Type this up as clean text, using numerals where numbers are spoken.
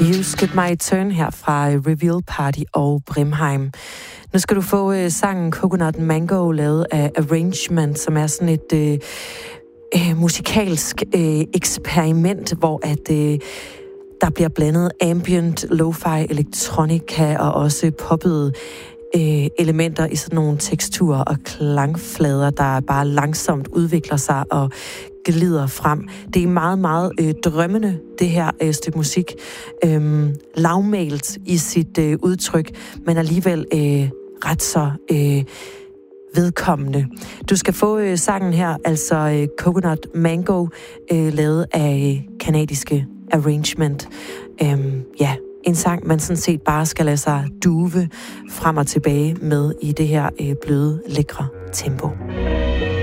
You Skip My Turn her fra Reveal Party og Brimheim. Nu skal du få sangen Coconut Mango lavet af Arrangement, som er sådan et musikalsk eksperiment, hvor at der bliver blandet ambient, lo-fi, elektronika og også poppede elementer i sådan nogle teksturer og klangflader, der bare langsomt udvikler sig og glider frem. Det er meget, meget drømmende, det her stykke musik. Lavmælt i sit udtryk, men alligevel ret så vedkommende. Du skal få sangen her, altså Coconut Mango, lavet af kanadiske Arrangement. En sang, man sådan set bare skal lade sig duve frem og tilbage med i det her bløde, lækre tempo.